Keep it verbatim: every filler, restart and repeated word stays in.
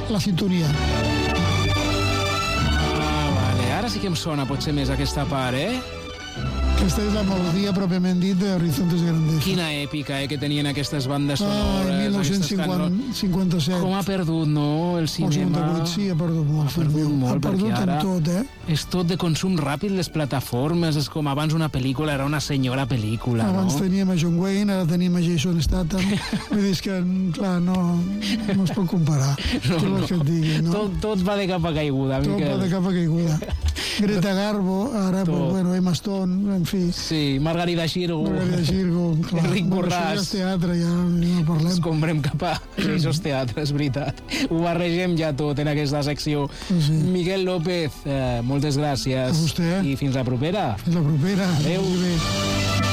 la sintonia. Ah, vale. Ara sí que em sona potser més aquesta part, eh? Aquesta és la melodia pròpiament dit d'Horizontes de Grandeza. Quina èpica, eh, que tenien aquestes bandes sonores. Ah, mil nou-cents cinquanta-set. Com ha perdut, no, el cinema? El cinquanta-vuit, sí, ha perdut molt. Ha perdut molt, ha perdut perquè ara en tot, eh? és tot de consum ràpid, les plataformes, és com abans una pel·lícula era una senyora pel·lícula, abans no? teníem a John Wayne, ara tenim a Jason Statham. Vull dir, és que, clar, no, no es pot comparar. No, Què vols no. que et digui, no? Tot, tot va de capa caiguda, Tot Miquel. va de capa caiguda. Greta Garbo, ara, Tot. pues, bueno, Emma Stone, en fi. Sí, Margarida Xirgo. Margarida Xirgo, clar. Enric Bueno, Borràs. això ja és teatre, ja no parlem. Escombrem cap a aquests teatres, és veritat. Ho barregem ja tot en aquesta secció. Sí. Miquel López, eh, moltes gràcies. A vostè. I fins la propera. Fins la propera. Adéu. Molt bé.